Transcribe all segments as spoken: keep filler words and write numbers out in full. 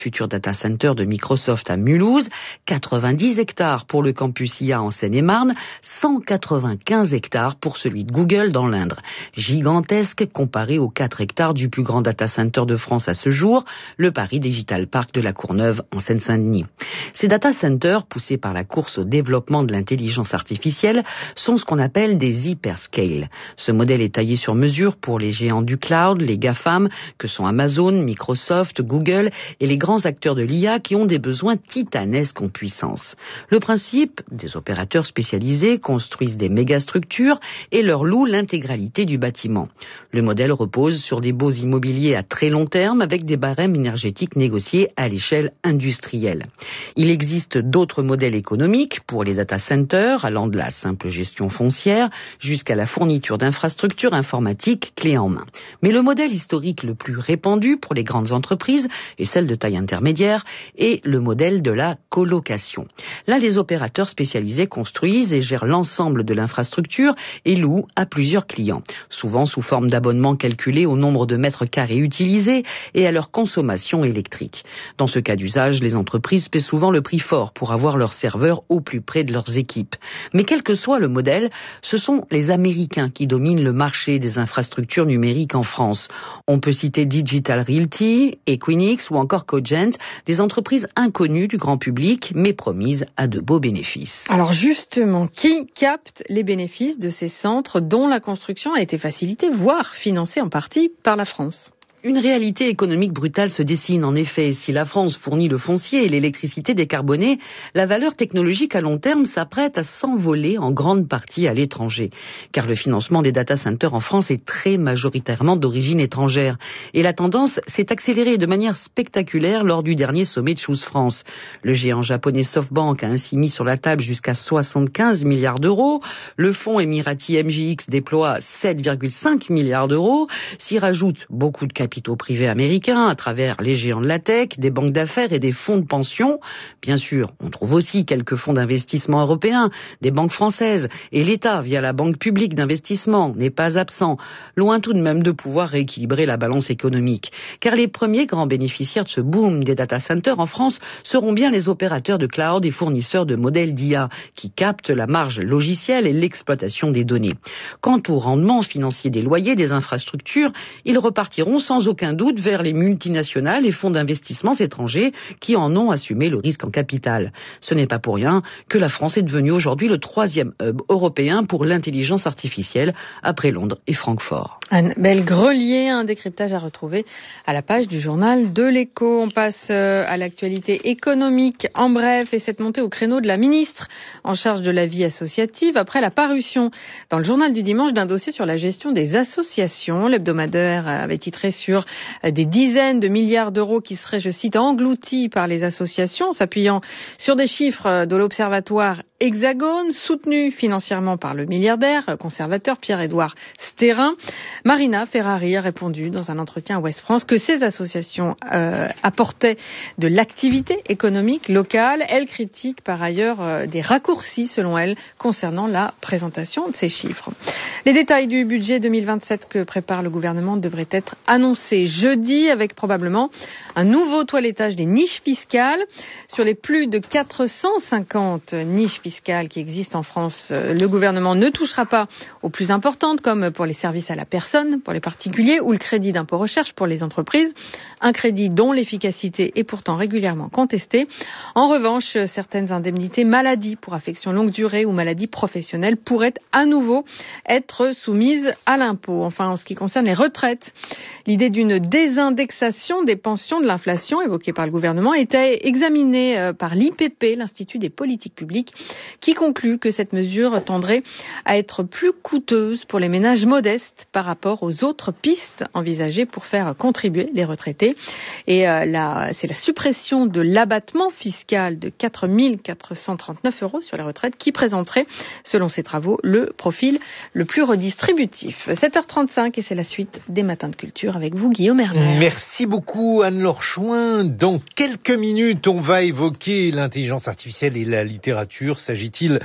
futur data center de Microsoft à Mulhouse, quatre-vingt-dix hectares pour le campus I A en Seine-et-Marne, cent quatre-vingt-quinze hectares pour celui de Google dans l'Indre. Gigantesque comparé aux quatre hectares du plus grand data center de France à ce jour, le Paris Digital Park de la Courneuve en Seine-Saint-Denis. Ces data centers, poussés par la course au développement de l'intelligence artificielle, sont ce qu'on appelle des hyperscale. Ce modèle est taillé sur mesure pour les géants du cloud, les GAFAM, que sont Amazon, Microsoft, Google et les grands acteurs de l'I A qui ont des besoins titanesques en puissance. Le principe, des opérateurs spécialisés construisent des mégastructures et leur louent l'intégralité du bâtiment. Le modèle repose sur des baux immobiliers à très long terme avec des barèmes énergétiques négociés à l'échelle industrielle. Il existe d'autres modèles économiques pour les data centers, allant de la simple gestion foncière jusqu'à la fourniture d'infrastructures informatiques clés en main. Mais le modèle historique le plus répandu pour les grandes entreprises et celles de taille intermédiaire est le modèle de la colocation. Là, les opérateurs spécialisés construisent et gèrent l'ensemble de l'infrastructure et louent à plusieurs clients, souvent sous forme d'abonnements calculés au nombre de mètres carrés utilisés et à leur consommation électrique. Dans ce cas d'usage, les entreprises paient souvent le prix fort pour avoir leurs serveurs au plus près de leurs équipes. Mais quel que soit le modèle, ce sont les Américains qui dominent le marché des infrastructures numériques en France. On peut citer Digital Realty, Equinix ou encore Cogent, des entreprises inconnues du grand public, mais promises à de beaux bénéfices. Alors justement, qui capte les bénéfices de ces centres dont la construction a été facilitée, voire financée en partie par la France ? Une réalité économique brutale se dessine en effet. Si la France fournit le foncier et l'électricité décarbonée, la valeur technologique à long terme s'apprête à s'envoler en grande partie à l'étranger. Car le financement des data centers en France est très majoritairement d'origine étrangère. Et la tendance s'est accélérée de manière spectaculaire lors du dernier sommet de Choose France. Le géant japonais SoftBank a ainsi mis sur la table jusqu'à soixante-quinze milliards d'euros. Le fonds émirati M J X déploie sept virgule cinq milliards d'euros. S'y rajoutent beaucoup de capitaux capitaux privés américains à travers les géants de la tech, des banques d'affaires et des fonds de pension. Bien sûr, on trouve aussi quelques fonds d'investissement européens, des banques françaises, et l'État, via la Banque publique d'investissement, n'est pas absent, loin tout de même de pouvoir rééquilibrer la balance économique. Car les premiers grands bénéficiaires de ce boom des data centers en France seront bien les opérateurs de cloud et fournisseurs de modèles d'I A qui captent la marge logicielle et l'exploitation des données. Quant au rendement financier des loyers des infrastructures, ils repartiront sans aucun doute vers les multinationales et fonds d'investissement étrangers qui en ont assumé le risque en capital. Ce n'est pas pour rien que la France est devenue aujourd'hui le troisième hub européen pour l'intelligence artificielle après Londres et Francfort. Anne-Belle Grelier, un décryptage à retrouver à la page du journal de l'Écho. On passe à l'actualité économique en bref et cette montée au créneau de la ministre en charge de la vie associative après la parution dans le journal du dimanche d'un dossier sur la gestion des associations. L'hebdomadaire avait titré sur des dizaines de milliards d'euros qui seraient, je cite, engloutis par les associations, s'appuyant sur des chiffres de l'Observatoire Hexagone, soutenu financièrement par le milliardaire conservateur Pierre-Édouard Stérin. Marina Ferrari a répondu dans un entretien à Ouest France que ces associations euh, apportaient de l'activité économique locale. Elle critique par ailleurs euh, des raccourcis, selon elle, concernant la présentation de ces chiffres. Les détails du budget deux mille vingt-sept que prépare le gouvernement devraient être annoncés jeudi, avec probablement un nouveau toilettage des niches fiscales. Sur les plus de quatre cent cinquante niches fiscales qui existent en France, le gouvernement ne touchera pas aux plus importantes, comme pour les services à la personne, pour les particuliers, ou le crédit d'impôt recherche pour les entreprises. Un crédit dont l'efficacité est pourtant régulièrement contestée. En revanche, certaines indemnités maladie pour affection longue durée ou maladie professionnelle pourraient à nouveau être soumises à l'impôt. Enfin, en ce qui concerne les retraites, l'idée d'une désindexation des pensions de l'inflation évoquée par le gouvernement était examinée par l'I P P, l'Institut des politiques publiques, qui conclut que cette mesure tendrait à être plus coûteuse pour les ménages modestes par rapport aux autres pistes envisagées pour faire contribuer les retraités. Et euh, la, c'est la suppression de l'abattement fiscal de quatre mille quatre cent trente-neuf euros sur les retraites qui présenterait, selon ces travaux, le profil le plus redistributif. sept heures trente-cinq et c'est la suite des Matins de Culture avec vous, Guillaume Hervé. Merci beaucoup, Anne-Laure Chouin. Dans quelques minutes, on va évoquer l'intelligence artificielle et la littérature. S'agit-il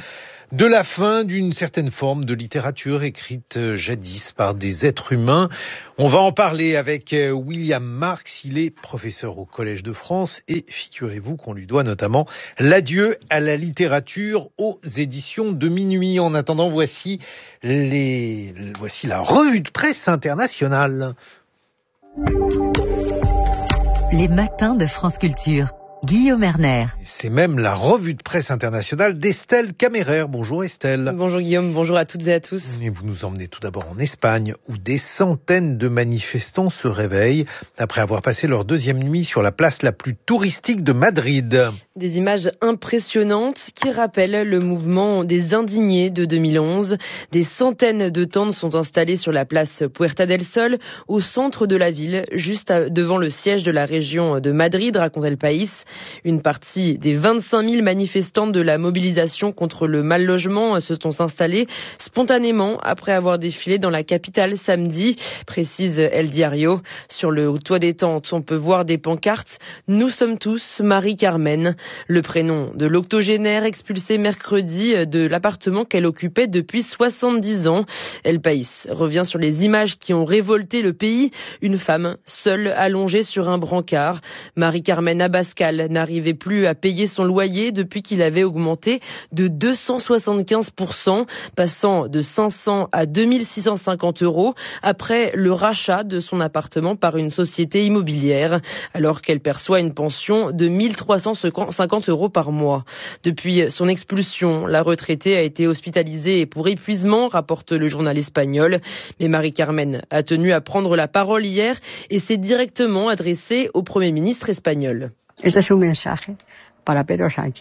de la fin d'une certaine forme de littérature écrite jadis par des êtres humains. On va en parler avec William Marx. Il est professeur au Collège de France et figurez-vous qu'on lui doit notamment l'adieu à la littérature aux éditions de Minuit. En attendant, voici les, voici la revue de presse internationale. Les matins de France Culture. Guillaume Erner. C'est même la revue de presse internationale d'Estelle Cammérer. Bonjour Estelle. Bonjour Guillaume, bonjour à toutes et à tous. Et vous nous emmenez tout d'abord en Espagne, où des centaines de manifestants se réveillent après avoir passé leur deuxième nuit sur la place la plus touristique de Madrid. Des images impressionnantes qui rappellent le mouvement des indignés de deux mille onze. Des centaines de tentes sont installées sur la place Puerta del Sol, au centre de la ville, juste devant le siège de la région de Madrid, raconte El País. Une partie des vingt-cinq mille manifestants de la mobilisation contre le mal logement se sont installés spontanément après avoir défilé dans la capitale samedi, précise El Diario. Sur le toit des tentes, on peut voir des pancartes « Nous sommes tous Marie-Carmen », le prénom de l'octogénaire expulsée mercredi de l'appartement qu'elle occupait depuis soixante-dix ans. El País revient sur les images qui ont révolté le pays. Une femme seule allongée sur un brancard. Marie-Carmen Abascal n'arrivait plus à payer son loyer depuis qu'il avait augmenté de deux cent soixante-quinze pour cent, passant de cinq cents à deux mille six cent cinquante euros après le rachat de son appartement par une société immobilière, alors qu'elle perçoit une pension de mille trois cent cinquante euros par mois. Depuis son expulsion, la retraitée a été hospitalisée pour épuisement, rapporte le journal espagnol. Mais Marie-Carmen a tenu à prendre la parole hier et s'est directement adressée au Premier ministre espagnol. Este es un mensaje para Pedro Sánchez.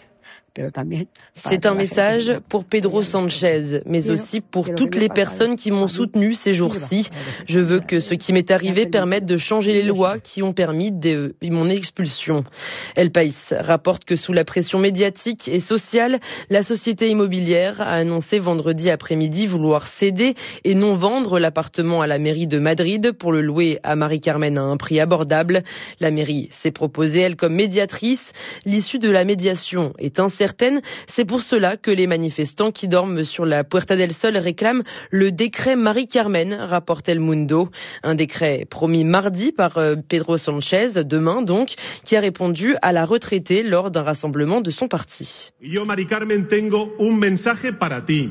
C'est un message pour Pedro Sanchez, mais aussi pour toutes les personnes qui m'ont soutenu ces jours-ci. Je veux que ce qui m'est arrivé permette de changer les lois qui ont permis de mon expulsion. El País rapporte que sous la pression médiatique et sociale, la société immobilière a annoncé vendredi après-midi vouloir céder et non vendre l'appartement à la mairie de Madrid pour le louer à Marie-Carmen à un prix abordable. La mairie s'est proposée, elle, comme médiatrice. L'issue de la médiation est incertaine. C'est pour cela que les manifestants qui dorment sur la Puerta del Sol réclament le décret Marie-Carmen, rapporte El Mundo. Un décret promis mardi par Pedro Sánchez, demain donc, qui a répondu à la retraitée lors d'un rassemblement de son parti. Yo, Marie-Carmen, tengo un mensaje para ti.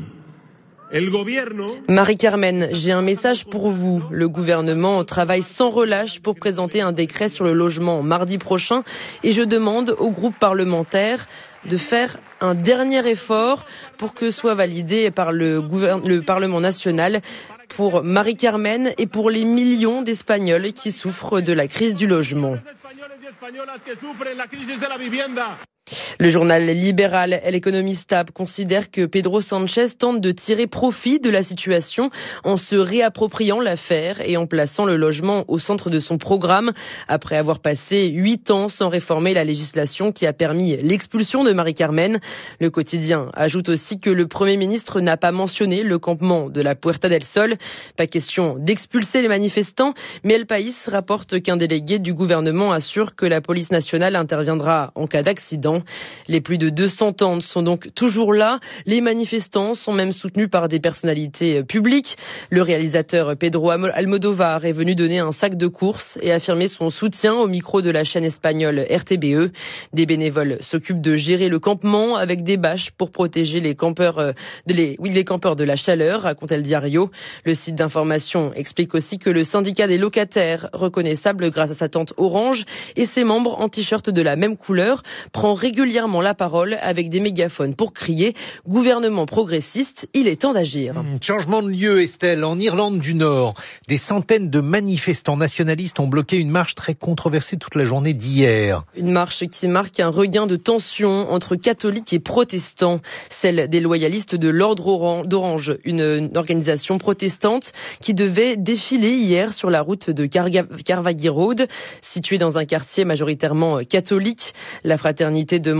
Marie-Carmen, j'ai un message pour vous. Le gouvernement travaille sans relâche pour présenter un décret sur le logement mardi prochain et je demande au groupe parlementaire de faire un dernier effort pour que soit validé par le, gouver- le Parlement national pour Marie-Carmen et pour les millions d'Espagnols qui souffrent de la crise du logement. Le journal libéral El Economista considère que Pedro Sánchez tente de tirer profit de la situation en se réappropriant l'affaire et en plaçant le logement au centre de son programme après avoir passé huit ans sans réformer la législation qui a permis l'expulsion de Marie-Carmen. Le quotidien ajoute aussi que le Premier ministre n'a pas mentionné le campement de la Puerta del Sol. Pas question d'expulser les manifestants, mais El País rapporte qu'un délégué du gouvernement assure que la police nationale interviendra en cas d'accident. Les plus de deux cents tentes sont donc toujours là. Les manifestants sont même soutenus par des personnalités publiques. Le réalisateur Pedro Almodóvar est venu donner un sac de courses et affirmer son soutien au micro de la chaîne espagnole R T B E. Des bénévoles s'occupent de gérer le campement avec des bâches pour protéger les campeurs de, les, oui, les campeurs de la chaleur, raconte El Diario. Le site d'information explique aussi que le syndicat des locataires, reconnaissable grâce à sa tente orange et ses membres en t-shirt de la même couleur, prend régulièrement la parole avec des mégaphones pour crier « Gouvernement progressiste, il est temps d'agir ». Changement de lieu, Estelle. En Irlande du Nord, des centaines de manifestants nationalistes ont bloqué une marche très controversée toute la journée d'hier. Une marche qui marque un regain de tension entre catholiques et protestants. Celle des loyalistes de l'Ordre d'Orange, une organisation protestante qui devait défiler hier sur la route de Carvaghy Road, située dans un quartier majoritairement catholique. La fraternité demande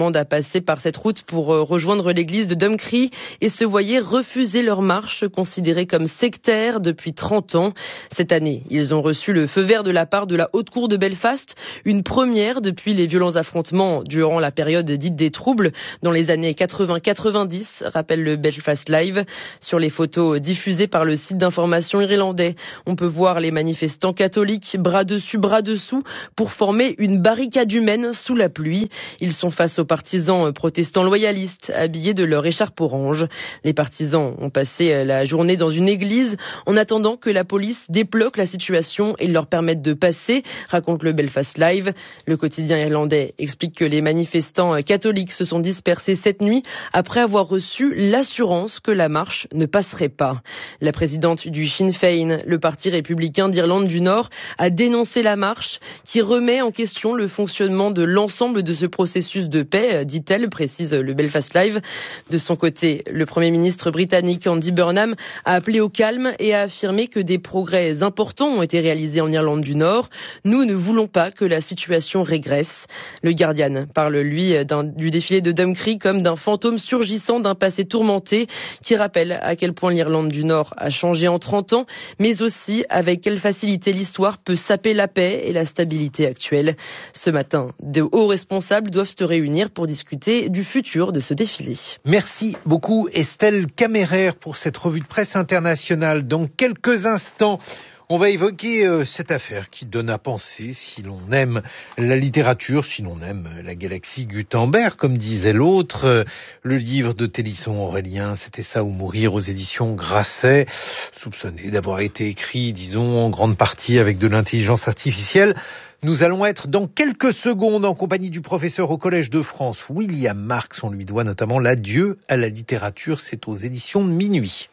demande à passer par cette route pour rejoindre l'église de Dumcries et se voyaient refuser leur marche, considérée comme sectaire depuis trente ans. Cette année, ils ont reçu le feu vert de la part de la Haute Cour de Belfast, une première depuis les violents affrontements durant la période dite des troubles dans les années quatre-vingts quatre-vingt-dix, rappelle le Belfast Live. Sur les photos diffusées par le site d'information irlandais, on peut voir les manifestants catholiques bras dessus, bras dessous pour former une barricade humaine sous la pluie. Ils sont face aux partisans protestants loyalistes habillés de leur écharpe orange. Les partisans ont passé la journée dans une église en attendant que la police débloque la situation et leur permette de passer, raconte le Belfast Live. Le quotidien irlandais explique que les manifestants catholiques se sont dispersés cette nuit après avoir reçu l'assurance que la marche ne passerait pas. La présidente du Sinn Féin, le parti républicain d'Irlande du Nord, a dénoncé la marche qui remet en question le fonctionnement de l'ensemble de ce processus de paix, dit-elle, précise le Belfast Live. De son côté, le Premier ministre britannique Andy Burnham a appelé au calme et a affirmé que des progrès importants ont été réalisés en Irlande du Nord. Nous ne voulons pas que la situation régresse. Le Guardian parle, lui, d'un, du défilé de Dumcries comme d'un fantôme surgissant d'un passé tourmenté qui rappelle à quel point l'Irlande du Nord a changé en trente ans, mais aussi avec quelle facilité l'histoire peut saper la paix et la stabilité actuelle. Ce matin, de hauts responsables doivent se réunir pour discuter du futur de ce défilé. Merci beaucoup Estelle Caméraire pour cette revue de presse internationale. Dans quelques instants, on va évoquer euh, cette affaire qui donne à penser si l'on aime la littérature, si l'on aime la galaxie Gutenberg, comme disait l'autre. Euh, le livre de Télisson Aurélien, C'était ça ou mourir, aux éditions Grasset, soupçonné d'avoir été écrit, disons, en grande partie avec de l'intelligence artificielle. Nous allons être dans quelques secondes en compagnie du professeur au Collège de France, William Marx. On lui doit notamment l'adieu à la littérature. C'est aux éditions de Minuit.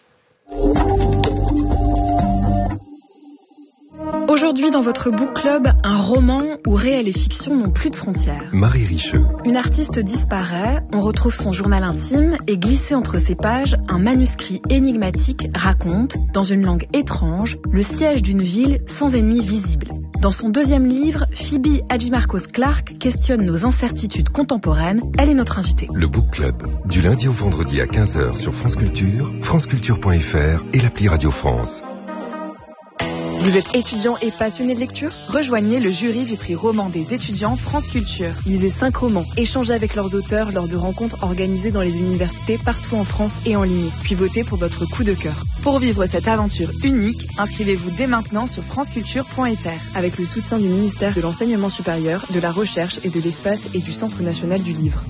Aujourd'hui dans votre book club, un roman où réel et fiction n'ont plus de frontières. Marie Richeux. Une artiste disparaît, on retrouve son journal intime et glissé entre ses pages, un manuscrit énigmatique raconte, dans une langue étrange, le siège d'une ville sans ennemi visible. Dans son deuxième livre, Phoebe Hadjimarkos-Clarke questionne nos incertitudes contemporaines. Elle est notre invitée. Le book club, du lundi au vendredi à quinze heures sur France Culture, franceculture point f r et l'appli Radio France. Vous êtes étudiant et passionné de lecture ? Rejoignez le jury du prix roman des étudiants France Culture. Lisez cinq romans, échangez avec leurs auteurs lors de rencontres organisées dans les universités partout en France et en ligne, puis votez pour votre coup de cœur. Pour vivre cette aventure unique, inscrivez-vous dès maintenant sur franceculture point f r avec le soutien du ministère de l'Enseignement supérieur, de la Recherche et de l'Espace et du Centre national du livre.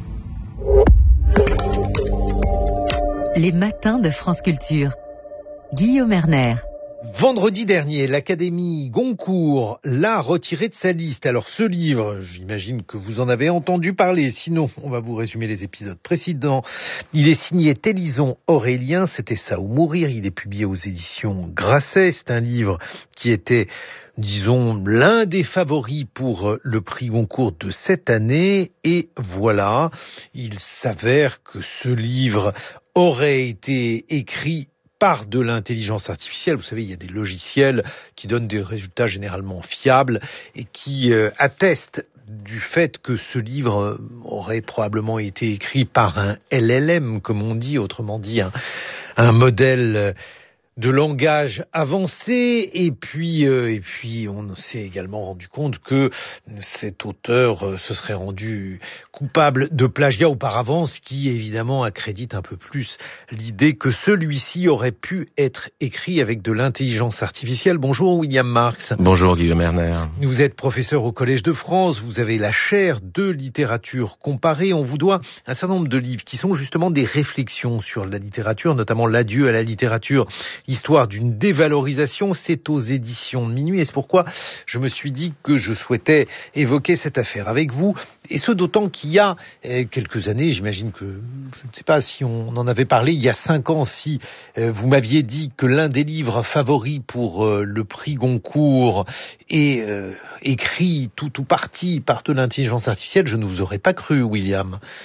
Les matins de France Culture. Guillaume Erner. Vendredi dernier, l'Académie Goncourt l'a retiré de sa liste. Alors ce livre, j'imagine que vous en avez entendu parler, sinon on va vous résumer les épisodes précédents. Il est signé Télisson Aurélien, C'était ça ou mourir. Il est publié aux éditions Grasset. C'est un livre qui était, disons, l'un des favoris pour le prix Goncourt de cette année. Et voilà, il s'avère que ce livre aurait été écrit par de l'intelligence artificielle. Vous savez, il y a des logiciels qui donnent des résultats généralement fiables et qui euh, attestent du fait que ce livre aurait probablement été écrit par un L L M, comme on dit, autrement dit un, un modèle de langage avancé. Et puis, euh, et puis, on s'est également rendu compte que cet auteur euh, se serait rendu coupable de plagiat auparavant, ce qui évidemment accrédite un peu plus l'idée que celui-ci aurait pu être écrit avec de l'intelligence artificielle. Bonjour William Marx. Bonjour Guillaume Erner. Vous êtes professeur au Collège de France, vous avez la chaire de littérature comparée. On vous doit un certain nombre de livres qui sont justement des réflexions sur la littérature, notamment L'adieu à la littérature, histoire d'une dévalorisation. C'est aux éditions de Minuit et c'est pourquoi je me suis dit que je souhaitais évoquer cette affaire avec vous. Et ce d'autant qu'il y a quelques années, j'imagine que, je ne sais pas si on en avait parlé, il y a cinq ans, si vous m'aviez dit que l'un des livres favoris pour le prix Goncourt est euh, écrit tout ou partie par de l'intelligence artificielle, je ne vous aurais pas cru, William.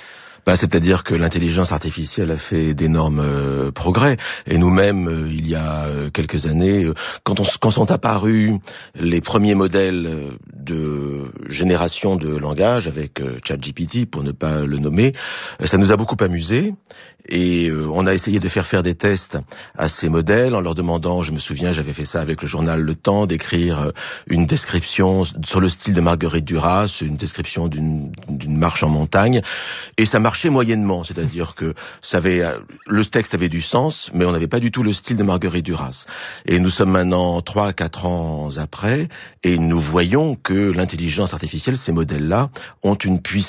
Bah, c'est-à-dire que l'intelligence artificielle a fait d'énormes euh, progrès. Et nous-mêmes, euh, il y a euh, quelques années, euh, quand, on, quand sont apparus les premiers modèles euh, de génération de langage avec euh, ChatGPT, pour ne pas le nommer, euh, ça nous a beaucoup amusé. Et euh, on a essayé de faire faire des tests à ces modèles en leur demandant, je me souviens, j'avais fait ça avec le journal Le Temps, d'écrire euh, une description sur le style de Marguerite Duras, une description d'une, d'une marche en montagne, et ça marchait moyennement, c'est-à-dire que ça avait, le texte avait du sens, mais on n'avait pas du tout le style de Marguerite Duras. Et nous sommes maintenant trois à quatre ans après, et nous voyons que l'intelligence artificielle, ces modèles-là, ont une puissance